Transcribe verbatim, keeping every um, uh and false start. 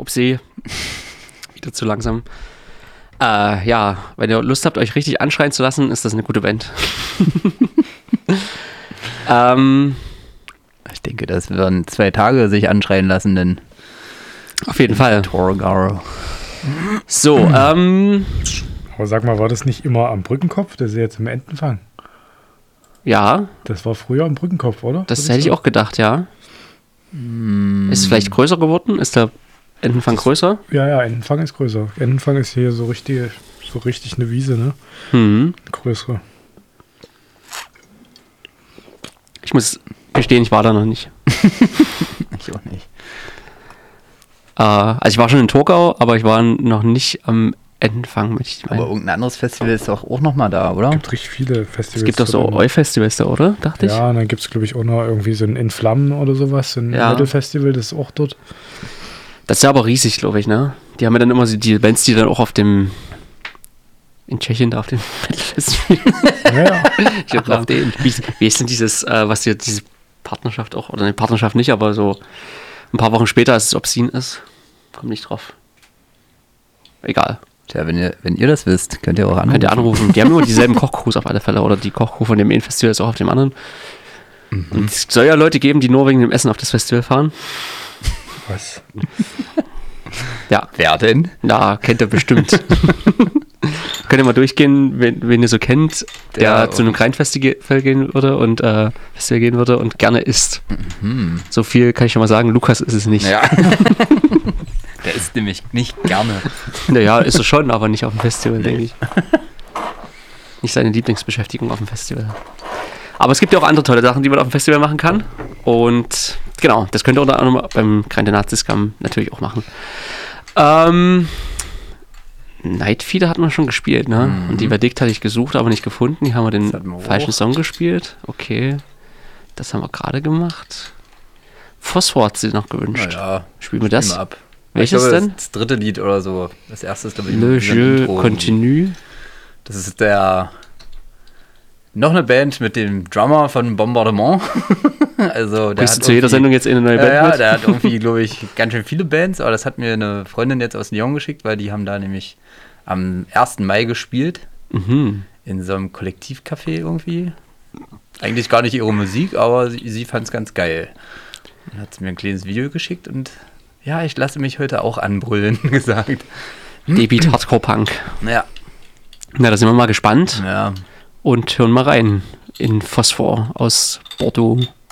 Upsi. Wieder zu langsam. Äh, ja, wenn ihr Lust habt, euch richtig anschreien zu lassen, ist das eine gute Band. ähm, ich denke, das werden zwei Tage sich anschreien lassen, denn auf jeden Fall. Torgaro. So, ähm... Aber sag mal, war das nicht immer am Brückenkopf? Das ist jetzt im Entenfang. Ja. Das war früher am Brückenkopf, oder? Das hätte ich auch gedacht, ja. Mm. Ist es vielleicht größer geworden? Ist der Entenfang größer? Ja, ja, Entenfang ist größer. Entenfang ist hier so richtig, so richtig eine Wiese, ne? Mhm. Größere. Ich muss gestehen, ich war da noch nicht. Ich auch nicht. Äh, also ich war schon in Torgau, aber ich war noch nicht am Entenfang, möchte ich meinen. Aber irgendein anderes Festival ist doch auch noch mal da, oder? Es gibt richtig viele Festivals. Es gibt doch so Eu-Festivals da, oder? Dachte ich. Ja, und dann gibt es, glaube ich, auch noch irgendwie so ein In Flammen oder sowas, ein ja. Metal-Festival, das ist auch dort. Das ist ja aber riesig, glaube ich, ne? Die haben ja dann immer so die Bands, die dann auch auf dem in Tschechien da auf dem Metal-Festival. Ja, ja. Ich hab auf den. Wie, wie ist denn dieses, äh, was hier, diese Partnerschaft auch, oder eine Partnerschaft nicht, aber so ein paar Wochen später, als es Obscene ist, komm nicht drauf. Egal. Tja, wenn ihr, wenn ihr das wisst, könnt ihr auch anrufen. Könnt ihr anrufen. Die haben immer dieselben Kochcrews auf alle Fälle. Oder die Kochcrew von dem einen Festival ist auch auf dem anderen. Mhm. Und es soll ja Leute geben, die nur wegen dem Essen auf das Festival fahren. Was? Ja. Wer denn? Na, kennt ihr bestimmt. Könnt ihr mal durchgehen, wen, wen ihr so kennt, der ja, zu einem Kleinfestival gehen würde und äh, Festival gehen würde und gerne isst. Mhm. So viel kann ich schon mal sagen, Lukas ist es nicht. Ja. Der isst nämlich nicht gerne. Naja, ist er schon, aber nicht auf dem Festival, nee. denke ich. Nicht seine Lieblingsbeschäftigung auf dem Festival. Aber es gibt ja auch andere tolle Sachen, die man auf dem Festival machen kann. Und genau, das könnt ihr unter anderem beim Grande Naziscam natürlich auch machen. Ähm, Nightfeeder hat man schon gespielt, ne? Mhm. Und die Verdict hatte ich gesucht, aber nicht gefunden. Die haben wir den wir falschen auch. Song gespielt. Okay, das haben wir gerade gemacht. Phosphor hat sie noch gewünscht. Ja, spielen wir das? Spiel ab. Welches glaube, denn? Das dritte Lied oder so. Das erste ist, glaube ich, Le Jeu Continue. Das ist der noch eine Band mit dem Drummer von Bombardement. Also der Bist hat zu jeder Sendung jetzt eine neue Band ja, mit? Ja, der hat irgendwie, glaube ich, ganz schön viele Bands, aber das hat mir eine Freundin jetzt aus Lyon geschickt, weil die haben da nämlich am ersten Mai gespielt. Mhm. In so einem Kollektivcafé irgendwie. Eigentlich gar nicht ihre Musik, aber sie, sie fand es ganz geil. Dann hat sie mir ein kleines Video geschickt und ja, ich lasse mich heute auch anbrüllen, gesagt. Debeat Hardcore Punk. Ja. Na, da sind wir mal gespannt. Ja. Und hören mal rein in Phosphor aus Bordeaux.